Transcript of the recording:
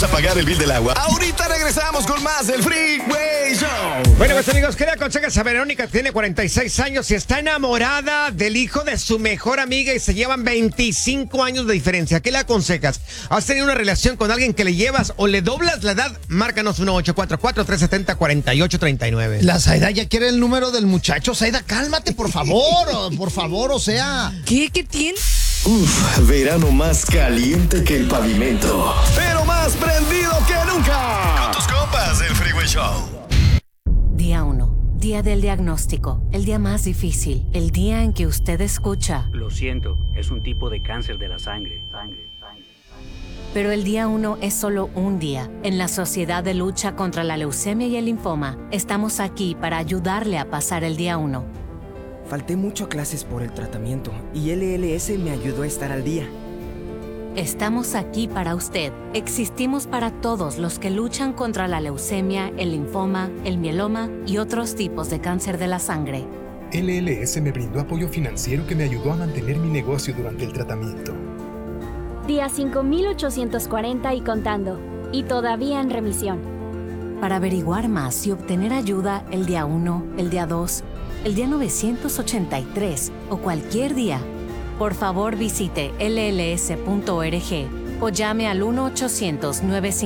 vamos a pagar el bill del agua. Ahorita regresamos con más del Freeway Show. Bueno, pues amigos, ¿qué le aconsejas a Verónica? Tiene 46 años y está enamorada del hijo de su mejor amiga y se llevan 25 años de diferencia. ¿Qué le aconsejas? ¿Has tenido una relación con alguien que le llevas o le doblas la edad? Márcanos 1-844-370-4839. La Zaida ya quiere el número del muchacho. Zaida, cálmate, por favor. Por favor, o sea. ¿Qué tiene? Verano más caliente que el pavimento, pero más prendido que nunca. Con tus compas, el Freeway Show. Día 1. Día del diagnóstico. El día más difícil. El día en que usted escucha. Lo siento, es un tipo de cáncer de la sangre. Pero el día 1 es solo un día. En la Sociedad de Lucha contra la Leucemia y el Linfoma, estamos aquí para ayudarle a pasar el día 1. Falté mucho a clases por el tratamiento y LLS me ayudó a estar al día. Estamos aquí para usted. Existimos para todos los que luchan contra la leucemia, el linfoma, el mieloma y otros tipos de cáncer de la sangre. LLS me brindó apoyo financiero que me ayudó a mantener mi negocio durante el tratamiento. Día 5840 y contando. Y todavía en remisión. Para averiguar más y obtener ayuda el día 1, el día 2, el día 983 o cualquier día, por favor visite lls.org o llame al 1-800-95.